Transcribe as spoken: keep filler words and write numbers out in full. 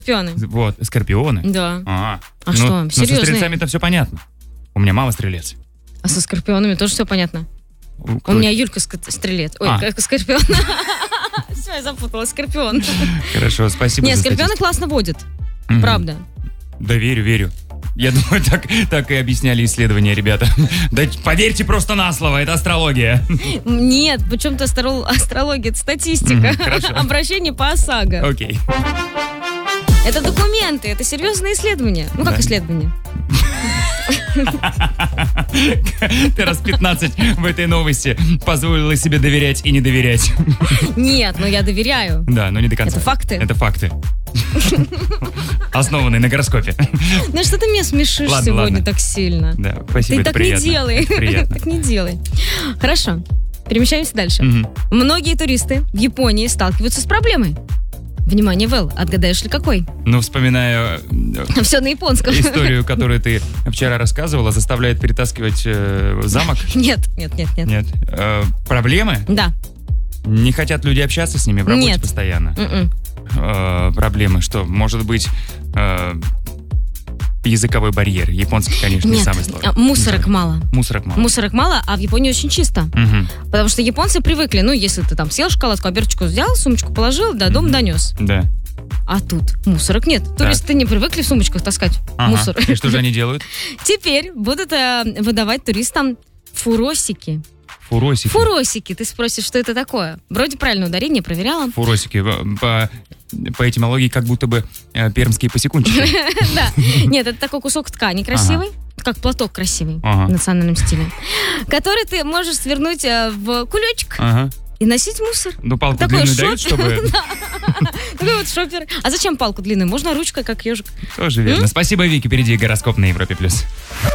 Скорпионы. Вот, скорпионы? Да. А, а ну, что, ну, серьезно? со стрельцами-то все понятно. У меня мама стрелец. А со скорпионами тоже все понятно. Кто? У меня Юлька стрелец. Ой, А. скорпион. Все, я запутала, скорпион. Хорошо, спасибо Нет, за скорпионы статистику. классно водят. Мгм. Правда. Да верю, верю. Я думаю, так, так и объясняли исследования, ребята. Да поверьте просто на слово, это астрология. Нет, почему-то астрол- астрология, это статистика. Мгм, хорошо. Обращение по ОСАГО. Окей. Это документы, это серьезные исследования. Ну, как Да. исследования? Ты раз пятнадцать в этой новости позволила себе доверять и не доверять. Нет, но я доверяю. Да, но не до конца. Это факты? Это факты. Основанные на гороскопе. Ну что ты меня смешишь Ладно, сегодня ладно. так сильно? Да, спасибо, Ты это так приятно. не делай. Это приятно. Так не делай. Хорошо. Перемещаемся дальше. Мгм. Многие туристы в Японии сталкиваются с проблемой. Внимание, Вэл, отгадаешь ли какой? Ну, вспоминая э, Все на японском. историю, которую ты вчера рассказывала, заставляет перетаскивать э, замок. Нет, нет, нет, нет. Нет. Э, проблемы? Да. Не хотят люди общаться с ними в работе Нет. постоянно. М-м. Э, проблемы, что может быть э, языковой барьер. Японский, конечно, не Нет, самый сложный. а, мусорок Не мало. самый. Мусорок мало. Мусорок мало, а в Японии очень чисто. Мгм. Потому что японцы привыкли, ну, если ты там съел шоколадку, оберточку взял, сумочку положил, до дома Мгм. донес. Да. А тут мусорок нет. Туристы не привыкли в сумочках таскать Ага. мусор. И что же они делают? Теперь будут э, выдавать туристам фуросики. Фуросики. Фуросики. Ты спросишь, что это такое? Вроде правильное ударение, проверяла. Фуросики. По, по этимологии как будто бы э, пермские посекунчики. Да. Нет, это такой кусок ткани красивый, как платок красивый Ага. в национальном стиле, который ты можешь свернуть э, в кулечек Ага. и носить мусор. Ну, палку Такой длинную дают, шопер. чтобы... Такой вот шопер. А зачем палку длинную? Можно ручкой, как ежик. Тоже верно. Спасибо, Вики. Впереди гороскоп на Европе+. плюс.